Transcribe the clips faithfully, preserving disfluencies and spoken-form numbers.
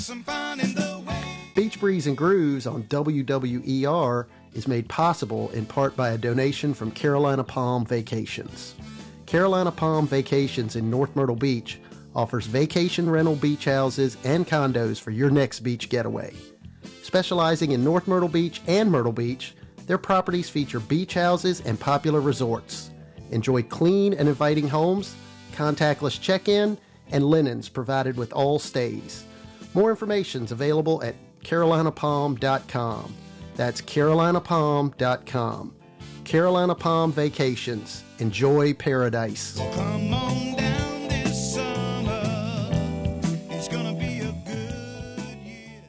Some fun in the way. Beach Breeze and Grooves on W W E R is made possible in part by a donation from Carolina Palm Vacations. Carolina Palm Vacations in North Myrtle Beach offers vacation rental beach houses and condos for your next beach getaway. Specializing in North Myrtle Beach and Myrtle Beach, their properties feature beach houses and popular resorts. Enjoy clean and inviting homes, contactless check-in, and linens provided with all stays. More information is available at carolina palm dot com. That's carolina palm dot com. Carolina Palm Vacations. Enjoy paradise. Well, come on down this summer. It's gonna be a good year.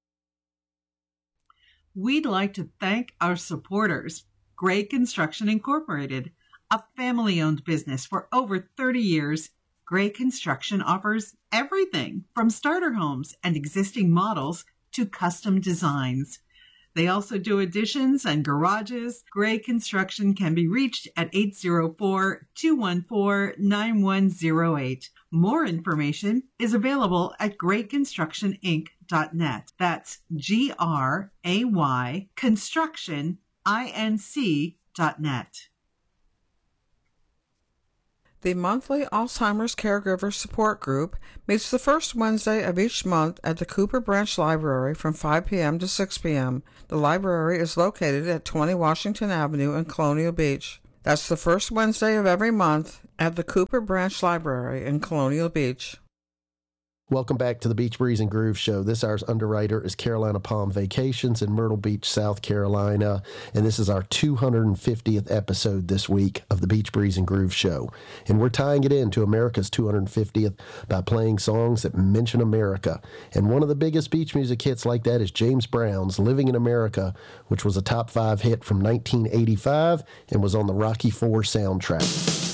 We'd like to thank our supporters, Gray Construction Incorporated, a family-owned business for over thirty years. Gray Construction offers everything from starter homes and existing models to custom designs. They also do additions and garages. Gray Construction can be reached at eight zero four, two one four, nine one zero eight. More information is available at gray construction inc dot net. That's G R A Y construction inc dot net. The monthly Alzheimer's Caregiver Support Group meets the first Wednesday of each month at the Cooper Branch Library from five p.m. to six p.m. The library is located at twenty Washington Avenue in Colonial Beach. That's the first Wednesday of every month at the Cooper Branch Library in Colonial Beach. Welcome back to the Beach Breeze and Groove Show. This hour's underwriter is Carolina Palm Vacations in Myrtle Beach, South Carolina, and this is our two hundred fiftieth episode this week of the Beach Breeze and Groove Show. And we're tying it into America's two hundred fiftieth by playing songs that mention America. And one of the biggest beach music hits like that is James Brown's Living in America, which was a top five hit from nineteen eighty-five and was on the Rocky four soundtrack.